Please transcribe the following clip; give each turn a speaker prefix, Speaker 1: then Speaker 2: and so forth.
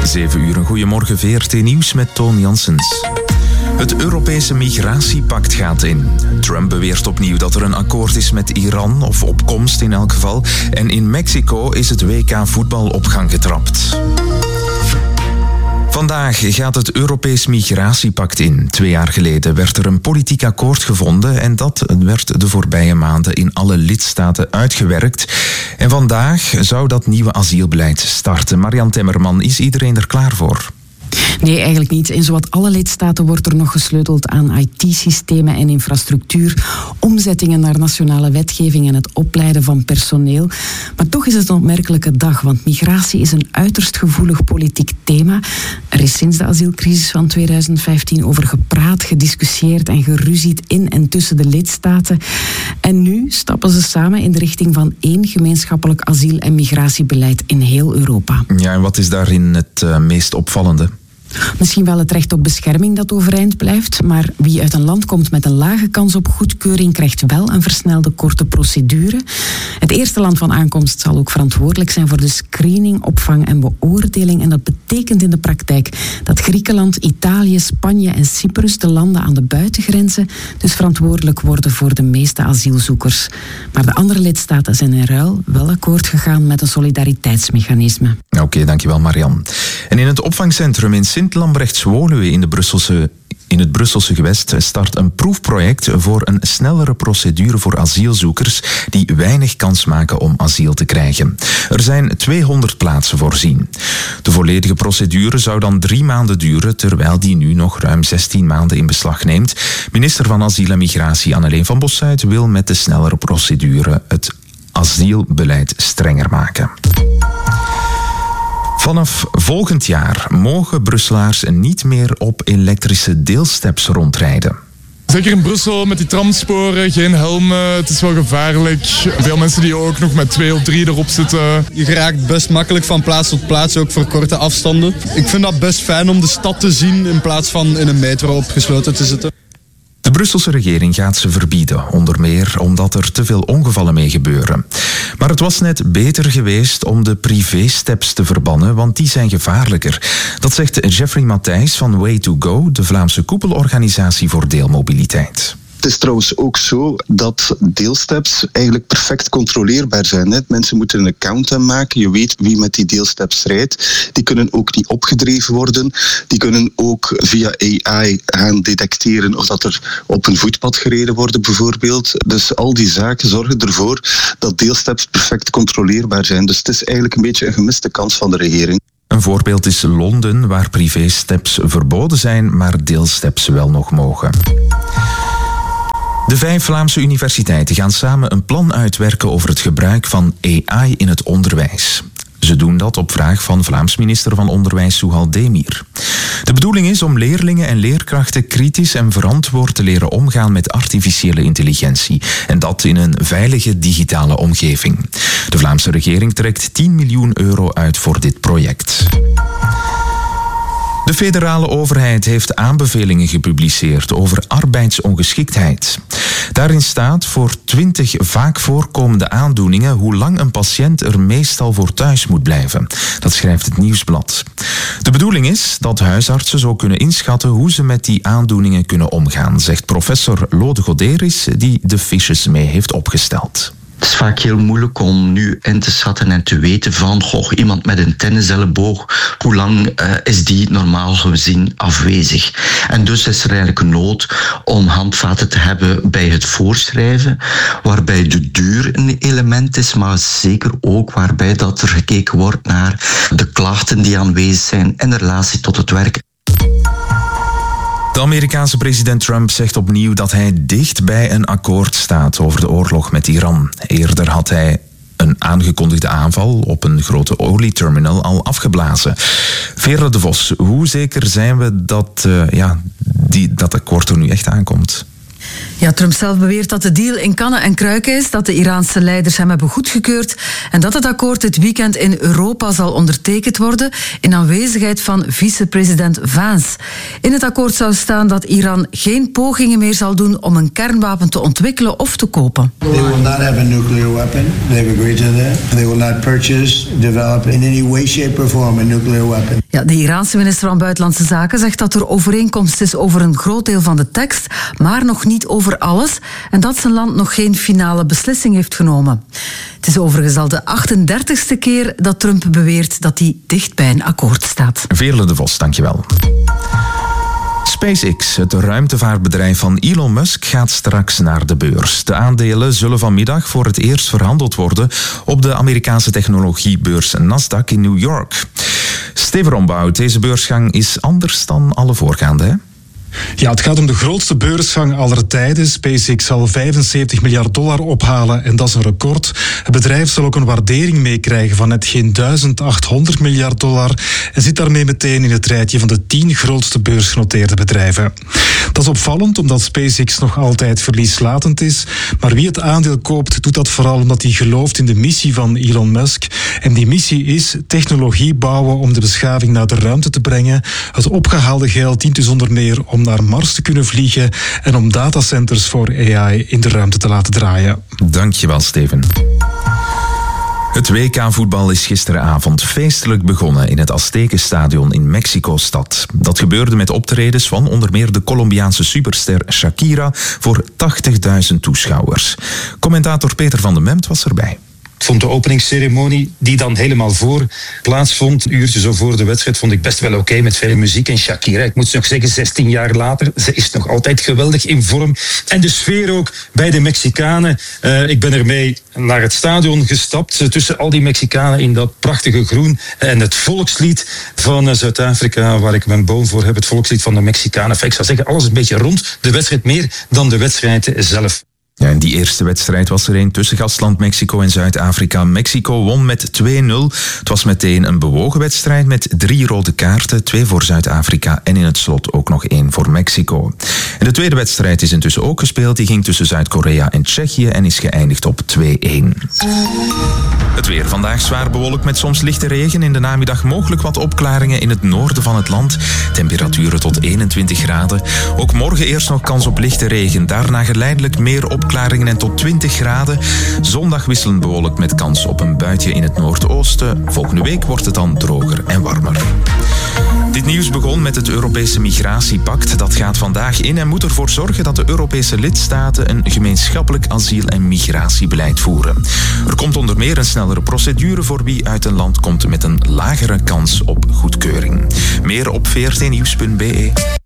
Speaker 1: 7 uur, een goedemorgen, VRT Nieuws met Toon Janssens. Het Europese migratiepact gaat in. Trump beweert opnieuw dat er een akkoord is met Iran, of op komst in elk geval. En in Mexico is het WK voetbal op gang getrapt. Vandaag gaat het Europees Migratiepact in. 2 jaar geleden werd er een politiek akkoord gevonden en dat werd de voorbije maanden in alle lidstaten uitgewerkt. En vandaag zou dat nieuwe asielbeleid starten. Marian Temmerman, is iedereen er klaar voor?
Speaker 2: Nee, eigenlijk niet. In zowat alle lidstaten wordt er nog gesleuteld aan IT-systemen en infrastructuur, omzettingen naar nationale wetgeving en het opleiden van personeel. Maar toch is het een opmerkelijke dag, want migratie is een uiterst gevoelig politiek thema. Er is sinds de asielcrisis van 2015 over gepraat, gediscussieerd en geruzied in en tussen de lidstaten. En nu stappen ze samen in de richting van 1 gemeenschappelijk asiel- en migratiebeleid in heel Europa.
Speaker 1: Ja, en wat is daarin het meest opvallende?
Speaker 2: Misschien wel het recht op bescherming dat overeind blijft, maar wie uit een land komt met een lage kans op goedkeuring krijgt wel een versnelde korte procedure. Het eerste land van aankomst zal ook verantwoordelijk zijn voor de screening, opvang en beoordeling. En dat betekent in de praktijk dat Griekenland, Italië, Spanje en Cyprus, de landen aan de buitengrenzen, dus verantwoordelijk worden voor de meeste asielzoekers. Maar de andere lidstaten zijn in ruil wel akkoord gegaan met een solidariteitsmechanisme.
Speaker 1: Oké, dankjewel Marian. En in het opvangcentrum in Sint-Lambrechts-Woluwe in het Brusselse gewest start een proefproject voor een snellere procedure voor asielzoekers die weinig kans maken om asiel te krijgen. Er zijn 200 plaatsen voorzien. De volledige procedure zou dan 3 maanden duren, terwijl die nu nog ruim 16 maanden in beslag neemt. Minister van Asiel en Migratie Anneleen van Bossuyt wil met de snellere procedure het asielbeleid strenger maken. Vanaf volgend jaar mogen Brusselaars niet meer op elektrische deelsteps rondrijden.
Speaker 3: Zeker in Brussel met die tramsporen, geen helmen, het is wel gevaarlijk. Veel mensen die ook nog met 2 of 3 erop zitten.
Speaker 4: Je geraakt best makkelijk van plaats tot plaats, ook voor korte afstanden. Ik vind dat best fijn om de stad te zien in plaats van in een metro opgesloten te zitten.
Speaker 1: De Brusselse regering gaat ze verbieden, onder meer omdat er te veel ongevallen mee gebeuren. Maar het was net beter geweest om de privésteps te verbannen, want die zijn gevaarlijker. Dat zegt Jeffrey Matthijs van Way2Go, de Vlaamse koepelorganisatie voor deelmobiliteit.
Speaker 5: Het is trouwens ook zo dat deelsteps eigenlijk perfect controleerbaar zijn. Mensen moeten een account aanmaken. Je weet wie met die deelsteps rijdt. Die kunnen ook niet opgedreven worden. Die kunnen ook via AI gaan detecteren of dat er op een voetpad gereden wordt bijvoorbeeld. Dus al die zaken zorgen ervoor dat deelsteps perfect controleerbaar zijn. Dus het is eigenlijk een beetje een gemiste kans van de regering.
Speaker 1: Een voorbeeld is Londen, waar privésteps verboden zijn, maar deelsteps wel nog mogen. De 5 Vlaamse universiteiten gaan samen een plan uitwerken over het gebruik van AI in het onderwijs. Ze doen dat op vraag van Vlaams minister van Onderwijs Souhal Demir. De bedoeling is om leerlingen en leerkrachten kritisch en verantwoord te leren omgaan met artificiële intelligentie. En dat in een veilige digitale omgeving. De Vlaamse regering trekt 10 miljoen euro uit voor dit project. De federale overheid heeft aanbevelingen gepubliceerd over arbeidsongeschiktheid. Daarin staat voor 20 vaak voorkomende aandoeningen hoe lang een patiënt er meestal voor thuis moet blijven. Dat schrijft het Nieuwsblad. De bedoeling is dat huisartsen zo kunnen inschatten hoe ze met die aandoeningen kunnen omgaan, zegt professor Lode Goderis, die de fiches mee heeft opgesteld.
Speaker 6: Het is vaak heel moeilijk om nu in te schatten en te weten van iemand met een tenniselleboog, hoe lang is die normaal gezien afwezig. En dus is er eigenlijk een nood om handvaten te hebben bij het voorschrijven, waarbij de duur een element is, maar zeker ook waarbij dat er gekeken wordt naar de klachten die aanwezig zijn in relatie tot het werk.
Speaker 1: De Amerikaanse president Trump zegt opnieuw dat hij dicht bij een akkoord staat over de oorlog met Iran. Eerder had hij een aangekondigde aanval op een grote olieterminal al afgeblazen. Veerle de Vos, hoe zeker zijn we dat akkoord er nu echt aankomt?
Speaker 7: Ja, Trump zelf beweert dat de deal in kannen en kruiken is, dat de Iraanse leiders hem hebben goedgekeurd en dat het akkoord dit weekend in Europa zal ondertekend worden in aanwezigheid van vicepresident Vance. In het akkoord zou staan dat Iran geen pogingen meer zal doen om een kernwapen te ontwikkelen of te kopen.
Speaker 8: They will not have a nuclear weapon. They've agreed to that. They will not purchase, develop in any way, shape or form a nuclear weapon.
Speaker 7: Ja, de Iraanse minister van Buitenlandse Zaken zegt dat er overeenkomst is over een groot deel van de tekst, maar nog niet over alles, en dat zijn land nog geen finale beslissing heeft genomen. Het is overigens al de 38e keer dat Trump beweert dat hij dicht bij een akkoord staat.
Speaker 1: Veerle de Vos, dankjewel. SpaceX, het ruimtevaartbedrijf van Elon Musk, gaat straks naar de beurs. De aandelen zullen vanmiddag voor het eerst verhandeld worden op de Amerikaanse technologiebeurs Nasdaq in New York. Steven Rombout, deze beursgang is anders dan alle voorgaande, hè?
Speaker 9: Ja, het gaat om de grootste beursgang aller tijden. SpaceX zal $75 miljard ophalen en dat is een record. Het bedrijf zal ook een waardering meekrijgen van net geen $1.800 miljard en zit daarmee meteen in het rijtje van de 10 grootste beursgenoteerde bedrijven. Dat is opvallend omdat SpaceX nog altijd verlieslatend is, maar wie het aandeel koopt doet dat vooral omdat hij gelooft in de missie van Elon Musk. En die missie is technologie bouwen om de beschaving naar de ruimte te brengen. Het opgehaalde geld dient dus onder meer om naar Mars te kunnen vliegen en om datacenters voor AI in de ruimte te laten draaien.
Speaker 1: Dankjewel, Steven. Het WK-voetbal is gisteravond feestelijk begonnen in het Aztekenstadion in Mexico-stad. Dat gebeurde met optredens van onder meer de Colombiaanse superster Shakira voor 80.000 toeschouwers. Commentator Peter van den Memt was erbij.
Speaker 10: Ik vond de openingsceremonie, die dan helemaal voor plaatsvond, een uurtje zo voor de wedstrijd, vond ik best wel oké met veel muziek. En Shakira, ik moet nog zeggen, 16 jaar later, ze is nog altijd geweldig in vorm. En de sfeer ook bij de Mexicanen. Ik ben ermee naar het stadion gestapt, tussen al die Mexicanen in dat prachtige groen. En het volkslied van Zuid-Afrika, waar ik mijn boom voor heb, het volkslied van de Mexicanen. Ik zou zeggen, alles een beetje rond de wedstrijd, meer dan de wedstrijd zelf.
Speaker 1: Ja, in die eerste wedstrijd was er een tussen gastland Mexico en Zuid-Afrika. Mexico won met 2-0. Het was meteen een bewogen wedstrijd met 3 rode kaarten, 2 voor Zuid-Afrika en in het slot ook nog 1 voor Mexico. En de tweede wedstrijd is intussen ook gespeeld. Die ging tussen Zuid-Korea en Tsjechië en is geëindigd op 2-1. Het weer vandaag zwaar bewolkt met soms lichte regen. In de namiddag mogelijk wat opklaringen in het noorden van het land. Temperaturen tot 21 graden. Ook morgen eerst nog kans op lichte regen. Daarna geleidelijk meer opklaringen en tot 20 graden. Zondag wisselend bewolkt met kans op een buitje in het noordoosten. Volgende week wordt het dan droger en warmer. Dit nieuws begon met het Europese migratiepact. Dat gaat vandaag in en moet ervoor zorgen dat de Europese lidstaten een gemeenschappelijk asiel- en migratiebeleid voeren. Er komt onder meer een snellere procedure voor wie uit een land komt met een lagere kans op goedkeuring. Meer op vrtnieuws.be.